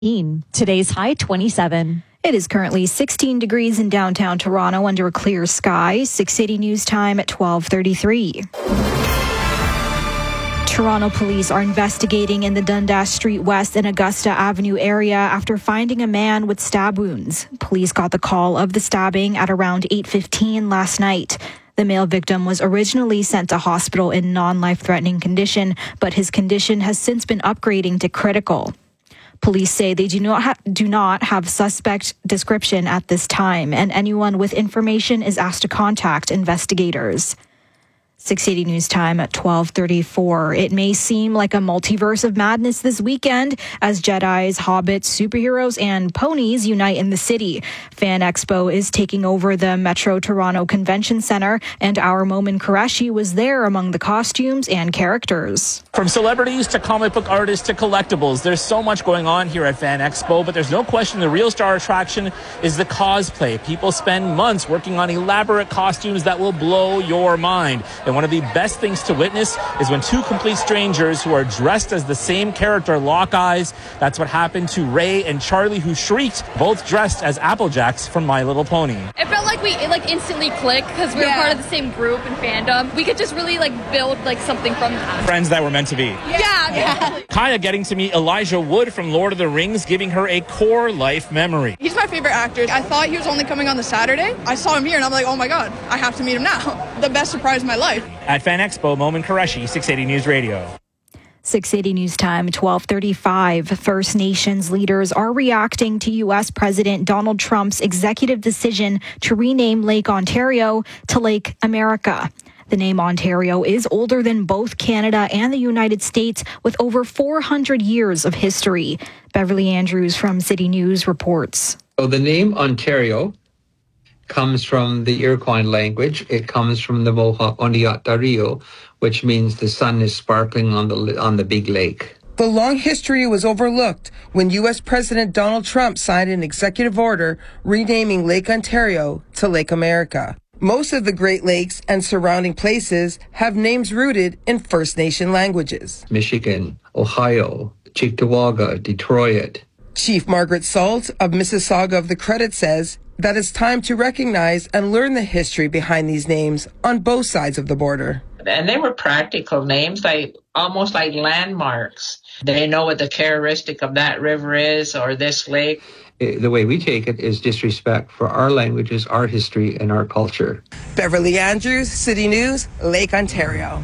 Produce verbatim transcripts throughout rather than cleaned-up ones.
Today's high twenty-seven. It is currently sixteen degrees in downtown Toronto under a clear sky. six eighty News Time at twelve thirty-three. Toronto police are investigating in the Dundas Street West and Augusta Avenue area after finding a man with stab wounds. Police got the call of the stabbing at around eight fifteen last night. The male victim was originally sent to hospital in non-life-threatening condition, but his condition has since been upgrading to critical. Police say they do not ha- do not have suspect description at this time, and anyone with information is asked to contact investigators. six eighty News Time at twelve thirty-four. It may seem like a multiverse of madness this weekend as Jedis, hobbits, superheroes, and ponies unite in the city. Fan Expo is taking over the Metro Toronto Convention Centre, and our Momin Qureshi was there among the costumes and characters. From celebrities to comic book artists to collectibles, there's so much going on here at Fan Expo, but there's no question the real star attraction is the cosplay. People spend months working on elaborate costumes that will blow your mind. And one of the best things to witness is when two complete strangers who are dressed as the same character lock eyes. That's what happened to Ray and Charlie, who shrieked, both dressed as Applejacks from My Little Pony. It felt like we it, like instantly clicked because we were yeah. part of the same group and fandom. We could just really like build like something from that. Friends that were meant to be. Yeah. yeah. yeah. Kaya getting to meet Elijah Wood from Lord of the Rings, giving her a core life memory. He's my favorite actor. I thought he was only coming on the Saturday. I saw him here and I'm like, oh my God, I have to meet him now. The best surprise of my life. At Fan Expo, Momin Qureshi, six eighty News Radio. six eighty News Time, twelve thirty-five. First Nations leaders are reacting to U S President Donald Trump's executive decision to rename Lake Ontario to Lake America. The name Ontario is older than both Canada and the United States, with over four hundred years of history. Beverly Andrews from City News reports. So the name Ontario comes from the Iroquois language. It comes from the Mohawk Oniatario, which means the sun is sparkling on the on the big lake. The long history was overlooked when U S President Donald Trump signed an executive order renaming Lake Ontario to Lake America. Most of the Great Lakes and surrounding places have names rooted in First Nation languages. Michigan, Ohio, Cheektowaga, Detroit. Chief Margaret Salt of Mississauga of the Credit says that it's time to recognize and learn the history behind these names on both sides of the border. And they were practical names, like almost like landmarks. They know what the characteristic of that river is or this lake. The way we take it is disrespect for our languages, our history, and our culture. Beverly Andrews, City News, Lake Ontario.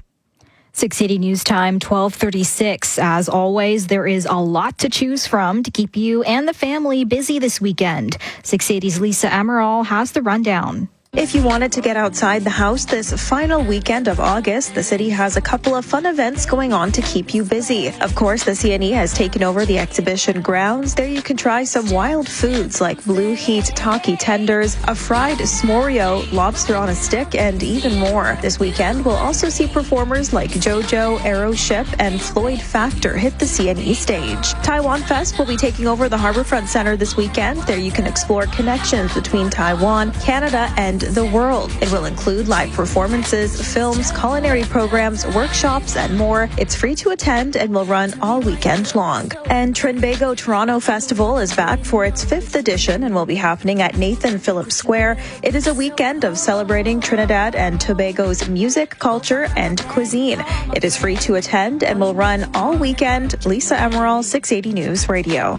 six eighty News Time, twelve thirty-six. As always, there is a lot to choose from to keep you and the family busy this weekend. six eighty's Lisa Emerald has the rundown. If you wanted to get outside the house this final weekend of August, the city has a couple of fun events going on to keep you busy. Of course, the C N E has taken over the exhibition grounds. There you can try some wild foods like blue heat taki tenders, a fried smorio, lobster on a stick, and even more. This weekend, we'll also see performers like JoJo, Aeroship, and Floyd Factor hit the C N E stage. Taiwan Fest will be taking over the Harbourfront Centre this weekend. There you can explore connections between Taiwan, Canada, and the world. It will include live performances, films, culinary programs, workshops, and more. It's free to attend and will run all weekend long. And Trinbago Toronto Festival is back for its fifth edition and will be happening at Nathan Phillips Square. It is a weekend of celebrating Trinidad and Tobago's music, culture, and cuisine. It is free to attend and will run all weekend. Lisa Emerald, six eighty News Radio.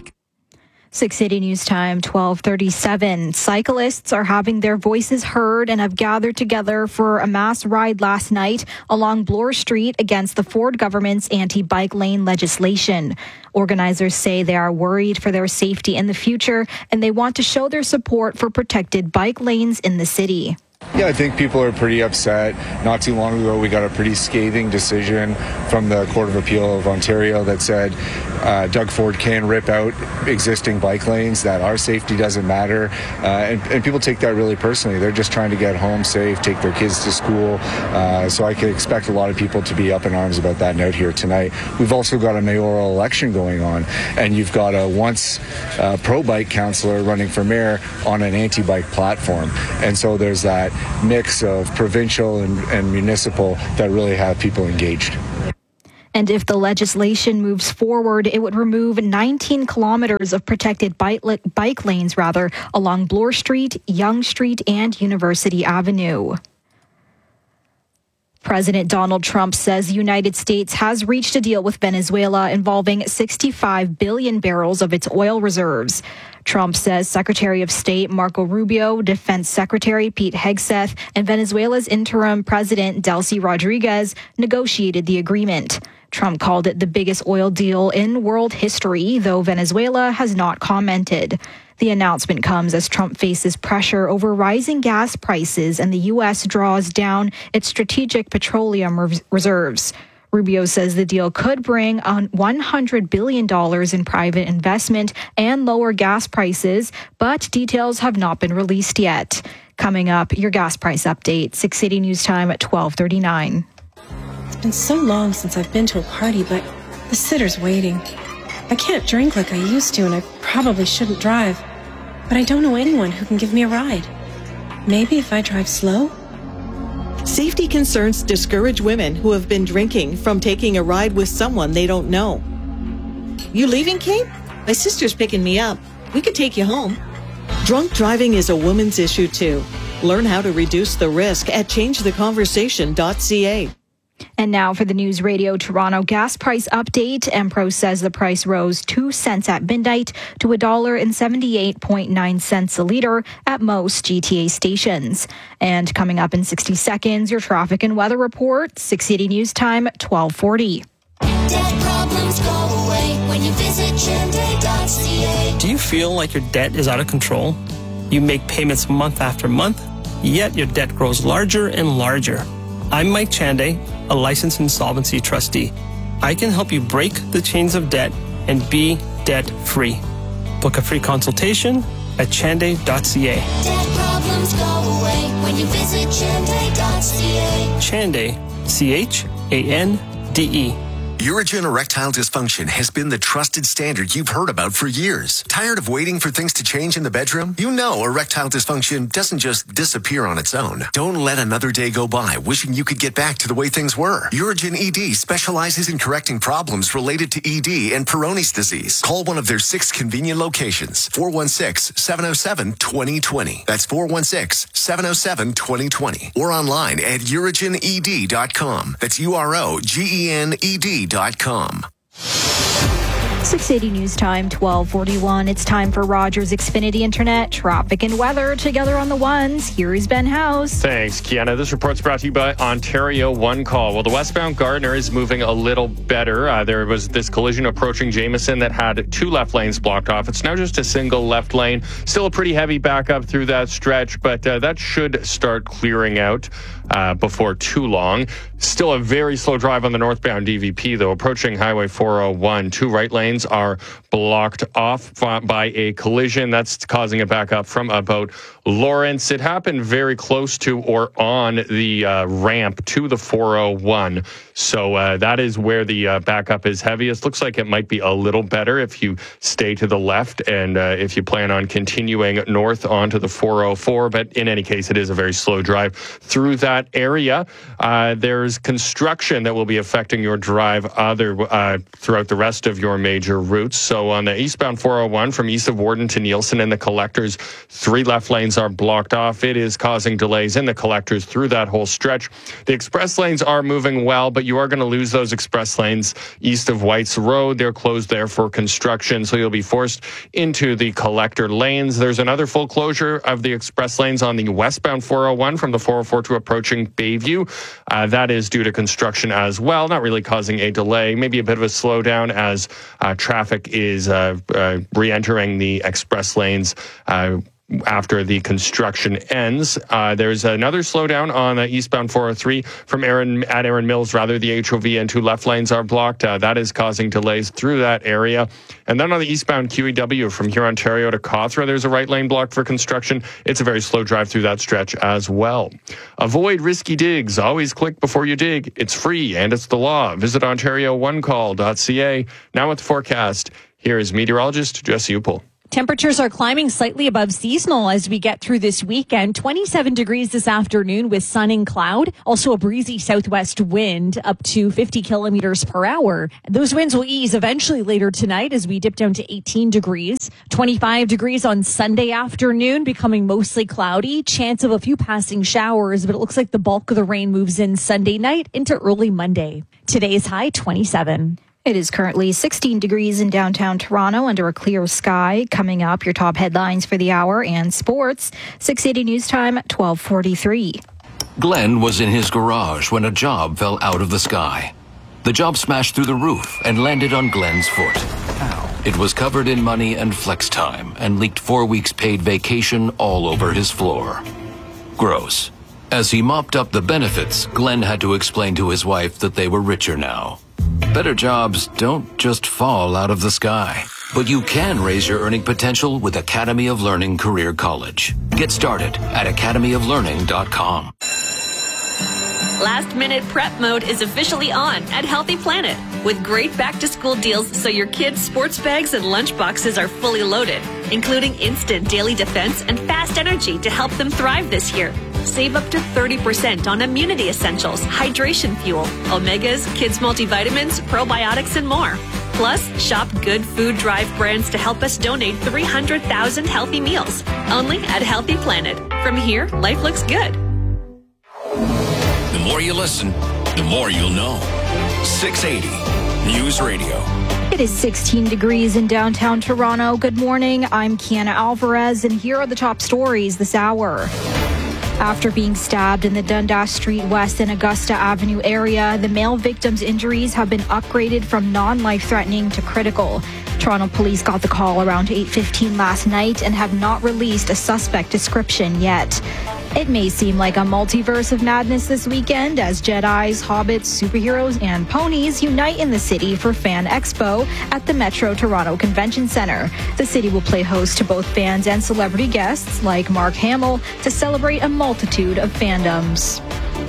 six eighty News Time, twelve thirty-seven. Cyclists are having their voices heard and have gathered together for a mass ride last night along Bloor Street against the Ford government's anti-bike lane legislation. Organizers say they are worried for their safety in the future, and they want to show their support for protected bike lanes in the city. Yeah, I think people are pretty upset. Not too long ago, we got a pretty scathing decision from the Court of Appeal of Ontario that said uh, Doug Ford can rip out existing bike lanes, that our safety doesn't matter. Uh, and, and people take that really personally. They're just trying to get home safe, take their kids to school. Uh, so I could expect a lot of people to be up in arms about that note here tonight. We've also got a mayoral election going on, and you've got a once uh, pro-bike councillor running for mayor on an anti-bike platform. And so there's that mix of provincial and, and municipal that really have people engaged. And if the legislation moves forward, it would remove nineteen kilometers of protected bike, bike lanes rather along Bloor Street, Yonge Street, and University Avenue. President Donald Trump says the United States has reached a deal with Venezuela involving sixty-five billion barrels of its oil reserves. Trump says Secretary of State Marco Rubio, Defense Secretary Pete Hegseth, and Venezuela's interim president Delcy Rodriguez negotiated the agreement. Trump called it the biggest oil deal in world history, though Venezuela has not commented. The announcement comes as Trump faces pressure over rising gas prices and the U S draws down its strategic petroleum res- reserves. Rubio says the deal could bring on one hundred billion dollars in private investment and lower gas prices, but details have not been released yet. Coming up, your gas price update, six eighty News Time at twelve thirty-nine. It's been so long since I've been to a party, but the sitter's waiting. I can't drink like I used to, and I probably shouldn't drive. But I don't know anyone who can give me a ride. Maybe if I drive slow? Safety concerns discourage women who have been drinking from taking a ride with someone they don't know. You leaving, Kate? My sister's picking me up. We could take you home. Drunk driving is a woman's issue, too. Learn how to reduce the risk at change the conversation dot c a. And now for the News Radio Toronto gas price update. Empro says the price rose two cents at midnight to one dollar and seventy-eight point nine cents a litre at most G T A stations. And coming up in sixty seconds, your traffic and weather report, six eighty News Time, twelve forty. Debt problems go away when you visit Chande dot c a. Do you feel like your debt is out of control? You make payments month after month, yet your debt grows larger and larger. I'm Mike Chande, a licensed insolvency trustee. I can help you break the chains of debt and be debt-free. Book a free consultation at Chande dot c a. Debt problems go away when you visit Chande dot c a. Chande, C H A N D E. Urigen erectile dysfunction has been the trusted standard you've heard about for years. Tired of waiting for things to change in the bedroom? You know erectile dysfunction doesn't just disappear on its own. Don't let another day go by wishing you could get back to the way things were. Urigen E D specializes in correcting problems related to E D and Peyronie's disease. Call one of their six convenient locations. four one six, seven oh seven, two oh two oh. That's four one six, seven oh seven, two oh two oh. Or online at urigen e d dot com. That's U R O G E N E D dot com. six eighty News Time, twelve forty-one. It's time for Rogers Xfinity Internet, traffic and weather together on the ones. Here is Ben House. Thanks, Kiana. This report's brought to you by Ontario One Call. Well, the westbound Gardner is moving a little better. Uh, there was this collision approaching Jameson that had two left lanes blocked off. It's now just a single left lane. Still a pretty heavy backup through that stretch, but uh, that should start clearing out uh, before too long. Still a very slow drive on the northbound D V P, though, approaching Highway four oh one. Two right lanes are blocked off by a collision. That's causing a backup from about Lawrence. It happened very close to or on the uh, ramp to the four oh one. So uh, that is where the uh, backup is heaviest. Looks like it might be a little better if you stay to the left and uh, if you plan on continuing north onto the four oh four. But in any case, it is a very slow drive through that area. Uh, there's construction that will be affecting your drive other uh, throughout the rest of your major routes. So on the eastbound four oh one from east of Warden to Nielsen and the collectors, three left lanes are blocked off. It is causing delays in the collectors through that whole stretch. The express lanes are moving well, but you are going to lose those express lanes east of White's Road. They're closed there for construction, so you'll be forced into the collector lanes. There's another full closure of the express lanes on the westbound four oh one from the four oh four to approaching Bayview. Uh, that is due to construction as well, not really causing a delay, maybe a bit of a slowdown as uh, traffic is uh, uh, re-entering the express lanes uh, after the construction ends. Uh, there's another slowdown on the eastbound four oh three from Aaron at Aaron Mills. Rather, the H O V and two left lanes are blocked. Uh, that is causing delays through that area. And then on the eastbound Q E W from here, Ontario to Cawthra, there's a right lane blocked for construction. It's a very slow drive through that stretch as well. Avoid risky digs. Always click before you dig. It's free and it's the law. Visit ontario one call dot c a. Now with the forecast, here is meteorologist Jesse Upel. Temperatures are climbing slightly above seasonal as we get through this weekend. twenty-seven degrees this afternoon with sun and cloud. Also a breezy southwest wind up to fifty kilometers per hour. Those winds will ease eventually later tonight as we dip down to eighteen degrees. twenty-five degrees on Sunday afternoon, becoming mostly cloudy. Chance of a few passing showers, but it looks like the bulk of the rain moves in Sunday night into early Monday. Today's high twenty-seven. It is currently sixteen degrees in downtown Toronto under a clear sky. Coming up, your top headlines for the hour and sports. six eighty News Time, twelve forty-three. Glenn was in his garage when a job fell out of the sky. The job smashed through the roof and landed on Glenn's foot. Ow. It was covered in money and flex time and leaked four weeks paid vacation all over his floor. Gross. As he mopped up the benefits, Glenn had to explain to his wife that they were richer now. Better jobs don't just fall out of the sky, but you can raise your earning potential with Academy of Learning Career College. Get started at academy of learning dot com. Last minute prep mode is officially on at Healthy Planet with great back to school deals so your kids' sports bags and lunch boxes are fully loaded, including instant daily defense and fast energy to help them thrive this year. Save up to thirty percent on immunity essentials, hydration fuel, omegas, kids multivitamins, probiotics, and more. Plus, shop Good Food Drive brands to help us donate three hundred thousand healthy meals. Only at Healthy Planet. From here, life looks good. The more you listen, the more you'll know. six eighty News Radio. It is sixteen degrees in downtown Toronto. Good morning. I'm Kiana Alvarez, and here are the top stories this hour. After being stabbed in the Dundas Street West and Augusta Avenue area, the male victim's injuries have been upgraded from non-life-threatening to critical. Toronto police got the call around eight fifteen last night and have not released a suspect description yet. It may seem like a multiverse of madness this weekend as Jedis, Hobbits, superheroes, and ponies unite in the city for Fan Expo at the Metro Toronto Convention Centre. The city will play host to both fans and celebrity guests like Mark Hamill to celebrate a multitude of fandoms.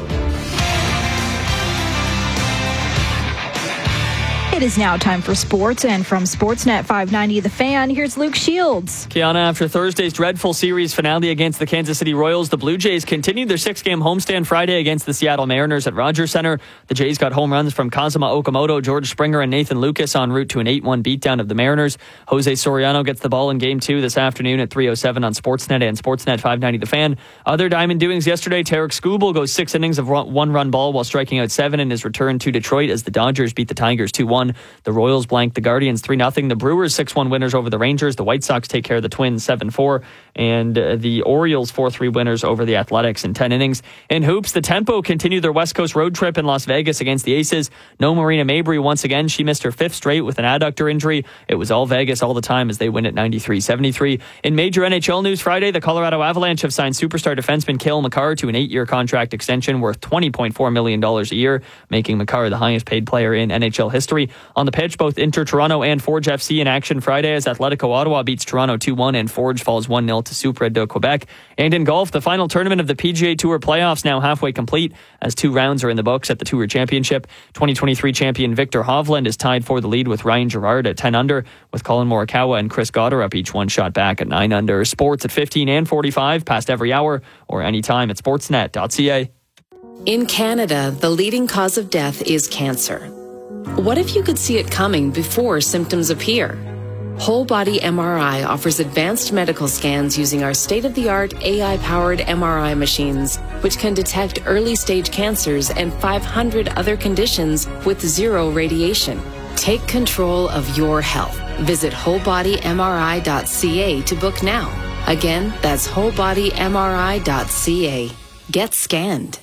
It is now time for sports, and from Sportsnet five ninety The Fan, here's Luke Shields. Kiana, after Thursday's dreadful series finale against the Kansas City Royals, the Blue Jays continued their six-game homestand Friday against the Seattle Mariners at Rogers Centre. The Jays got home runs from Kazuma Okamoto, George Springer, and Nathan Lucas en route to an eight one beatdown of the Mariners. Jose Soriano gets the ball in Game two this afternoon at three oh seven on Sportsnet and Sportsnet five ninety The Fan. Other Diamond doings yesterday, Tarek Skubal goes six innings of one-run ball while striking out seven in his return to Detroit as the Dodgers beat the Tigers two one. The Royals blanked the Guardians three nothing. The Brewers six one winners over the Rangers. The White Sox take care of the Twins seven four. And uh, the Orioles four three winners over the Athletics in ten innings. In hoops, the Tempo continued their West Coast road trip in Las Vegas against the Aces. No Marina Mabry once again. She missed her fifth straight with an adductor injury. It was all Vegas all the time as they win at ninety-three seventy-three. In major N H L news Friday, the Colorado Avalanche have signed superstar defenseman Cale Makar to an eight-year contract extension worth twenty point four million dollars a year, making Makar the highest paid player in N H L history. On the pitch, both Inter Toronto and Forge F C in action Friday as Atletico Ottawa beats Toronto two one and Forge falls one nil to Supra de Quebec. And in golf, the final tournament of the P G A Tour playoffs now halfway complete as two rounds are in the books at the Tour Championship. twenty twenty-three champion Victor Hovland is tied for the lead with Ryan Gerard at ten under, with Colin Morikawa and Chris Goddard up each one shot back at nine under. Sports at fifteen and forty-five, past every hour or anytime at sportsnet dot c a. In Canada, the leading cause of death is cancer. What if you could see it coming before symptoms appear? Whole Body M R I offers advanced medical scans using our state-of-the-art A I-powered M R I machines, which can detect early-stage cancers and five hundred other conditions with zero radiation. Take control of your health. Visit whole body m r i dot c a to book now. Again, that's whole body m r i dot c a. Get scanned.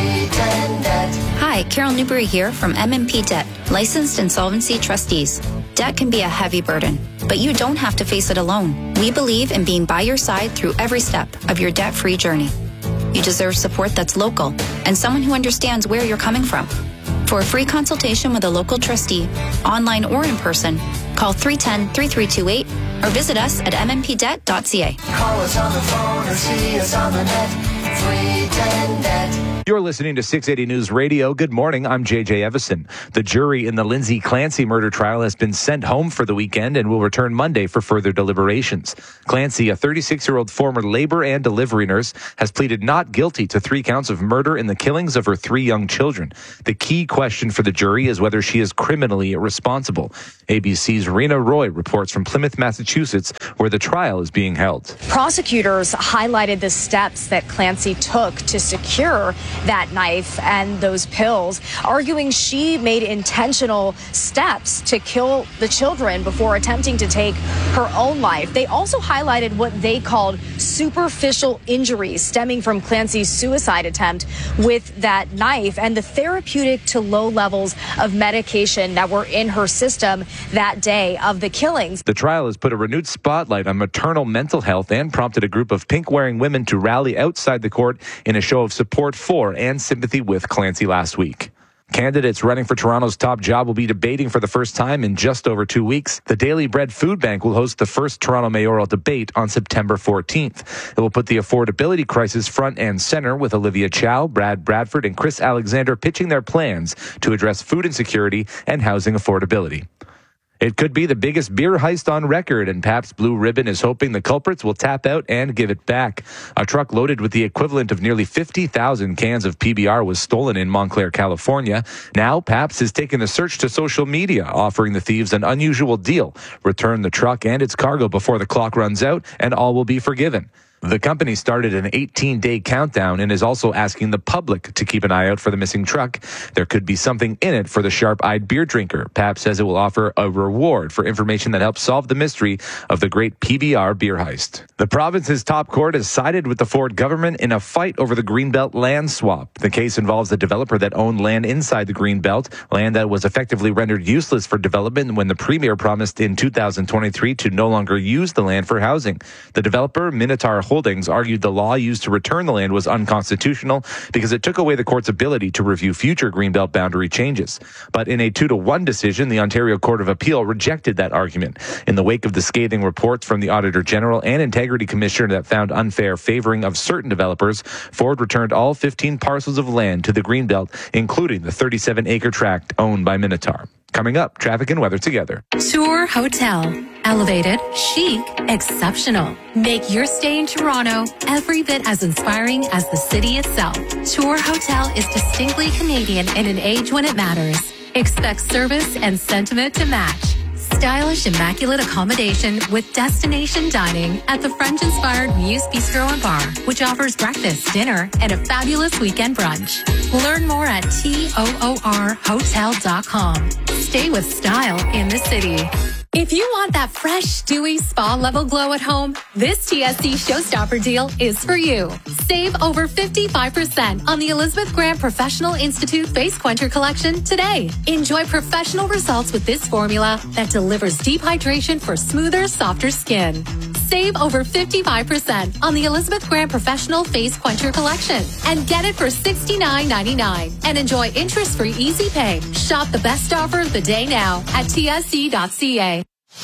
Hi, Carol Newberry here from M M P Debt, licensed insolvency trustees. Debt can be a heavy burden, but you don't have to face it alone. We believe in being by your side through every step of your debt-free journey. You deserve support that's local and someone who understands where you're coming from. For a free consultation with a local trustee, online or in person, call three one zero, three three two eight or visit us at m m p debt dot c a. Call us on the phone or see us on the net. three ten debt. You're listening to six eighty News Radio. Good morning. I'm J J Evison. The jury in the Lindsay Clancy murder trial has been sent home for the weekend and will return Monday for further deliberations. Clancy, a thirty-six-year-old former labor and delivery nurse, has pleaded not guilty to three counts of murder in the killings of her three young children. The key question for the jury is whether she is criminally responsible. A B C's Rena Roy reports from Plymouth, Massachusetts, where the trial is being held. Prosecutors highlighted the steps that Clancy took to secure that knife and those pills, arguing she made intentional steps to kill the children before attempting to take her own life. They also highlighted what they called superficial injuries stemming from Clancy's suicide attempt with that knife and the therapeutic to low levels of medication that were in her system that day of the killings. The trial has put a renewed spotlight on maternal mental health and prompted a group of pink-wearing women to rally outside the court in a show of support for and sympathy with Clancy last week. Candidates running for Toronto's top job will be debating for the first time in just over two weeks. The Daily Bread Food Bank will host the first Toronto mayoral debate on September fourteenth. It will put the affordability crisis front and center, with Olivia Chow, Brad Bradford, and Chris Alexander pitching their plans to address food insecurity and housing affordability. It could be the biggest beer heist on record, and Pabst Blue Ribbon is hoping the culprits will tap out and give it back. A truck loaded with the equivalent of nearly fifty thousand cans of P B R was stolen in Montclair, California. Now, Pabst is taking the search to social media, offering the thieves an unusual deal. Return the truck and its cargo before the clock runs out, and all will be forgiven. The company started an eighteen-day countdown and is also asking the public to keep an eye out for the missing truck. There could be something in it for the sharp-eyed beer drinker. Pabst says it will offer a reward for information that helps solve the mystery of the great P B R beer heist. The province's top court has sided with the Ford government in a fight over the Greenbelt land swap. The case involves a developer that owned land inside the Greenbelt, land that was effectively rendered useless for development when the premier promised in two thousand twenty-three to no longer use the land for housing. The developer, Minotaur Holdings, argued the law used to return the land was unconstitutional because it took away the court's ability to review future Greenbelt boundary changes. But in a two to one decision, the Ontario Court of Appeal rejected that argument. In the wake of the scathing reports from the Auditor General and Integrity Commissioner that found unfair favoring of certain developers, Ford returned all fifteen parcels of land to the Greenbelt, including the thirty-seven acre tract owned by Minotaur. Coming up, traffic and weather together. Tour Hotel. Elevated, chic, exceptional. Make your stay in Toronto every bit as inspiring as the city itself. Tour Hotel is distinctly Canadian in an age when it matters. Expect service and sentiment to match. Stylish, immaculate accommodation with destination dining at the French-inspired Muse Bistro and Bar, which offers breakfast, dinner, and a fabulous weekend brunch. Learn more at toor hotel dot com. Stay with style in the city. If you want that fresh, dewy, spa-level glow at home, this T S C Showstopper deal is for you. Save over fifty-five percent on the Elizabeth Grant Professional Institute Face Quencher Collection today. Enjoy professional results with this formula that delivers deep hydration for smoother, softer skin. Save over fifty-five percent on the Elizabeth Grant Professional Face Quencher Collection and get it for sixty-nine ninety-nine and enjoy interest-free easy pay. Shop the best offer of the day now at T S C dot C A.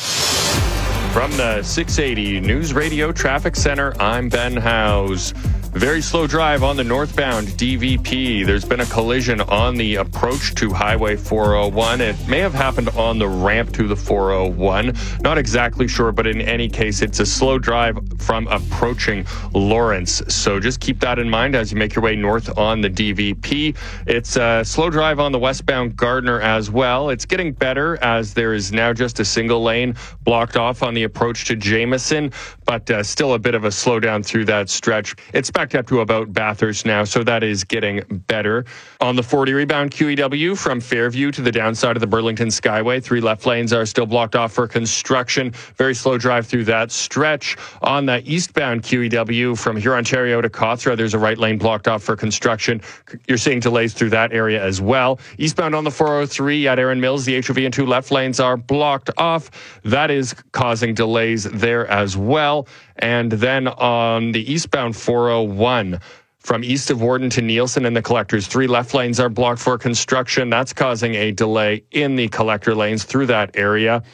From the six eighty News Radio Traffic Center, I'm Ben Howes. Very slow drive on the northbound D V P. There's been a collision on the approach to Highway four oh one. It may have happened on the ramp to the four oh one. Not exactly sure, but in any case, it's a slow drive from approaching Lawrence. So just keep that in mind as you make your way north on the D V P. It's a slow drive on the westbound Gardner as well. It's getting better as there is now just a single lane blocked off on the approach to Jameson, but uh, still a bit of a slowdown through that stretch. It's back up to about Bathurst now, so that is getting better. On the forty rebound Q E W from Fairview to the downside of the Burlington Skyway, three left lanes are still blocked off for construction. Very slow drive through that stretch. On the eastbound Q E W from Hurontario to Cawthra, there's a right lane blocked off for construction. You're seeing delays through that area as well. Eastbound on the four oh three at Erin Mills, the H O V and two left lanes are blocked off. That is causing delays there as well. And then on the eastbound four oh one, from east of Warden to Nielsen and the collectors, three left lanes are blocked for construction. That's causing a delay in the collector lanes through that area.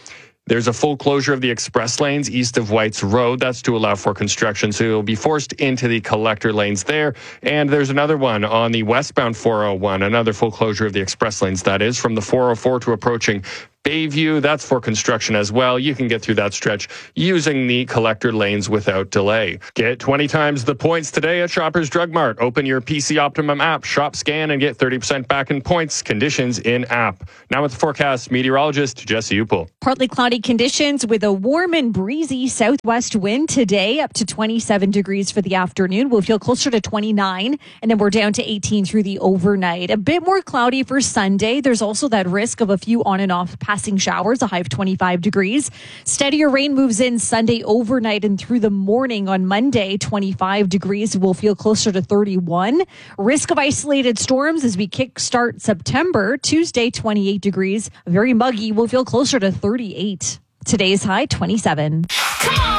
There's a full closure of the express lanes east of White's Road. That's to allow for construction, so you'll be forced into the collector lanes there. And there's another one on the westbound four oh one, another full closure of the express lanes, that is, from the four oh four to approaching Bayview. That's for construction as well. You can get through that stretch using the collector lanes without delay. Get twenty times the points today at Shoppers Drug Mart. Open your P C Optimum app, shop, scan, and get thirty percent back in points. Conditions in app. Now with the forecast, meteorologist Jesse Upel. Partly cloudy conditions with a warm and breezy southwest wind today, up to twenty-seven degrees for the afternoon. We'll feel closer to twenty-nine, and then we're down to eighteen through the overnight. A bit more cloudy for Sunday. There's also that risk of a few on and off passing showers, a high of twenty-five degrees. Steadier rain moves in Sunday overnight and through the morning on Monday, twenty-five degrees. We'll feel closer to thirty-one. Risk of isolated storms as we kickstart September. Tuesday, twenty-eight degrees. Very muggy. We'll feel closer to thirty-eight. Today's high, twenty-seven. Come on!